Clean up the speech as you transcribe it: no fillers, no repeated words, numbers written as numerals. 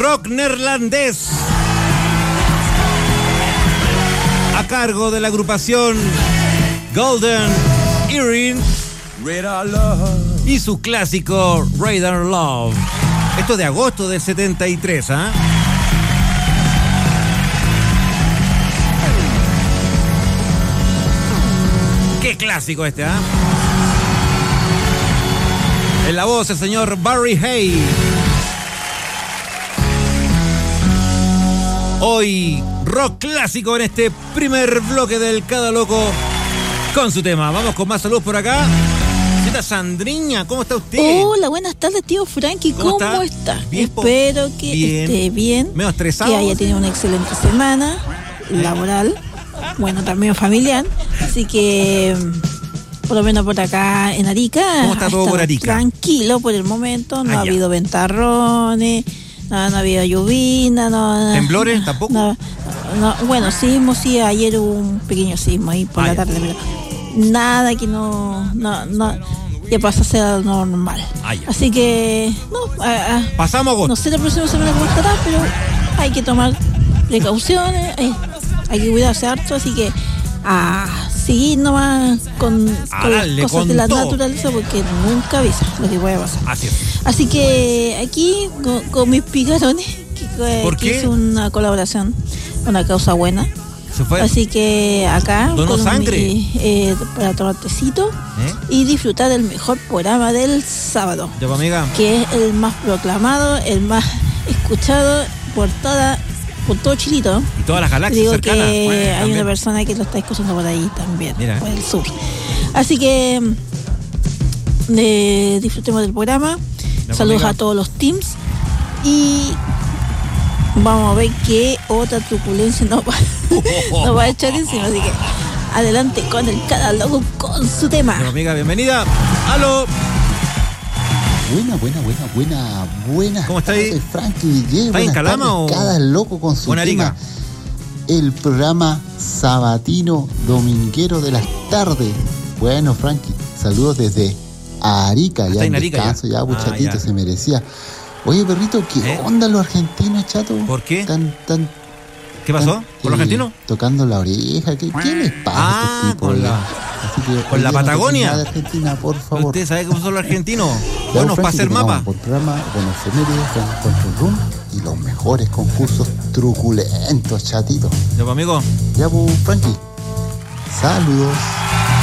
rock neerlandés a cargo de la agrupación Golden Earring y su clásico Radar Love. Esto de agosto del 73, ¿ah? Qué clásico este, ¿ah? En la voz el señor Barry Hay. Hoy rock clásico en este primer bloque del Cada Loco con su tema. Vamos con más salud por acá. Señora Sandriña, ¿cómo está usted? Hola, buenas tardes, tío Frankie. ¿Cómo está? Bien, espero que esté bien. Medio estresado. Que haya tenido una excelente semana laboral. Bueno, también familiar. Así que, por lo menos por acá en Arica. ¿Cómo está todo por Arica? Tranquilo por el momento. No ha habido ventarrones. No ha habido lluvia. ¿Temblores tampoco? No, bueno, sismo sí. Ayer hubo un pequeño sismo ahí por la tarde, pero nada que no ya pasa a ser normal. Así que pasamos agosto. No sé la próxima semana cómo estará, pero hay que tomar precauciones, hay que cuidarse harto, así que seguir nomás con las cosas de la naturaleza, porque nunca avisa lo que puede pasar. Así que aquí con mis picarones, que es una colaboración, una causa buena. Así que acá donó sangre para tomar tecito y disfrutar del mejor programa del sábado, que es el más proclamado, el más escuchado por todo Chilito y todas las galaxias. Digo cercanas. Que hay una persona que lo está escuchando por ahí también. Mira. Por el sur. Así que disfrutemos del programa. Saludos a todos los teams y vamos a ver qué otra truculencia nos va a echar encima. Así que adelante con el Cada Loco con su tema. Bueno, amiga, bienvenida. ¡Aló! Buenas. ¿Cómo está ahí? Frankie Guille. ¿Está en Calama o Cada Loco con su tema? El programa sabatino dominguero de las tardes. Bueno, Frankie, saludos desde Arica. Ya en descanso, ya muchachito, se merecía. Oye, perrito, ¿qué onda los argentinos, chato? ¿Por qué? ¿Qué pasó? ¿Con los argentinos? Tocando la oreja. ¿Qué les pasa a estos tipos? ¿Con la Patagonia? De Argentina, por favor. ¿Usted sabe cómo son los argentinos? Bueno, para hacer mapa. Por programa, con efemérides, con rum y los mejores concursos truculentos, chatitos. Ya, pues, amigo. Ya, pues, Frankie. Saludos.